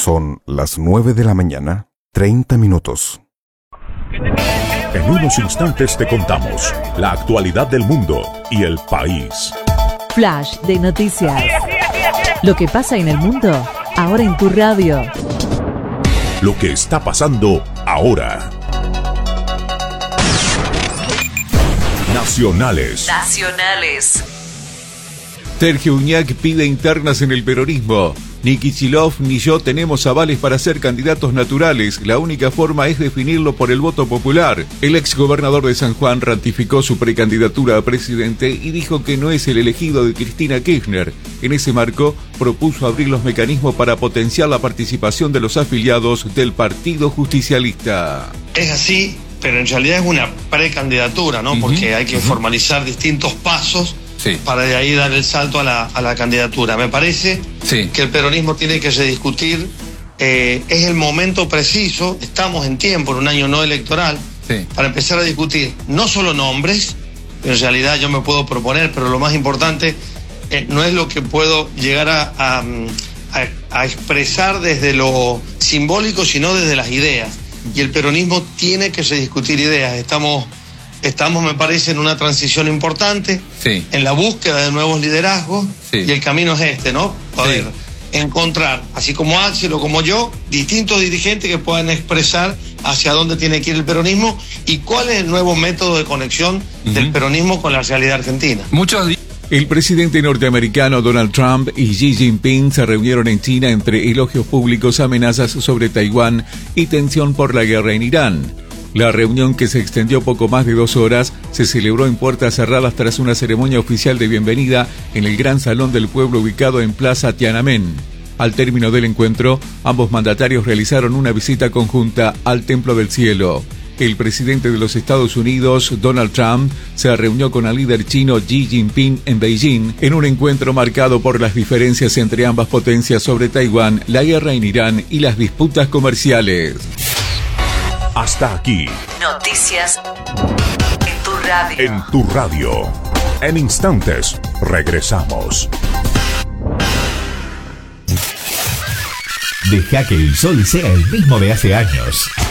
Son las 9 de la mañana, 30 minutos. En unos instantes te contamos la actualidad del mundo y el país. Flash de noticias. Lo que pasa en el mundo, ahora en tu radio. Lo que está pasando ahora. Nacionales. Sergio Uñac pide internas en el peronismo. Ni Kicillof ni yo tenemos avales para ser candidatos naturales. La única forma es definirlo por el voto popular. El exgobernador de San Juan ratificó su precandidatura a presidente y dijo que no es el elegido de Cristina Kirchner. En ese marco, propuso abrir los mecanismos para potenciar la participación de los afiliados del Partido Justicialista. Es así, pero en realidad es una precandidatura, ¿no? Porque hay que formalizar distintos pasos. Sí. Para de ahí dar el salto a la candidatura. Me parece que el peronismo tiene que rediscutir, es el momento preciso, estamos en tiempo, en un año no electoral, para empezar a discutir no solo nombres, en realidad yo me puedo proponer, pero lo más importante no es lo que puedo llegar a expresar desde lo simbólico, sino desde las ideas. Y el peronismo tiene que rediscutir ideas. Estamos, me parece, en una transición importante, en la búsqueda de nuevos liderazgos, y el camino es este, ¿no? Poder encontrar, así como Axel o como yo, distintos dirigentes que puedan expresar hacia dónde tiene que ir el peronismo y cuál es el nuevo método de conexión del peronismo con la realidad argentina. El presidente norteamericano Donald Trump y Xi Jinping se reunieron en China entre elogios públicos, amenazas sobre Taiwán y tensión por la guerra en Irán. La reunión, que se extendió poco más de 2 horas, se celebró en puertas cerradas tras una ceremonia oficial de bienvenida en el Gran Salón del Pueblo ubicado en Plaza Tiananmen. Al término del encuentro, ambos mandatarios realizaron una visita conjunta al Templo del Cielo. El presidente de los Estados Unidos, Donald Trump, se reunió con el líder chino Xi Jinping en Beijing en un encuentro marcado por las diferencias entre ambas potencias sobre Taiwán, la guerra en Irán y las disputas comerciales. Hasta aquí. Noticias en tu radio. En tu radio. En instantes, regresamos. Deja que el sol sea el mismo de hace años.